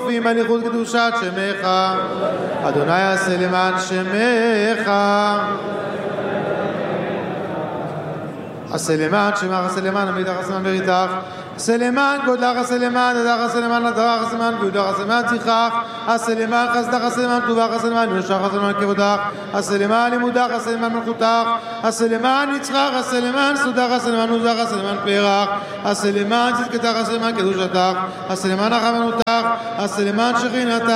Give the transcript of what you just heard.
ורופאים על ייחוד קדושת שמך. אדוני עשה למען שמך. עשה למען שמך, עשה למען עמיתך, עשה למען בריתך, עשה למען גודלך, עשה למען נדרך, עשה למען נדרך, עשה למען ביודך, עשה למען צדקך, עשה למען חסדך, עשה למען טובך, עשה למען יושרך, עשה למען כבודך, עשה למען לימודך, עשה למען מלכותך, עשה למען נצחך, עשה למען סודך, עשה למען עוזך, עשה למען פארך, עשה למען צדקתך, עשה למען קדושתך, עשה למען רחמנותך, עשה למען שכינתך.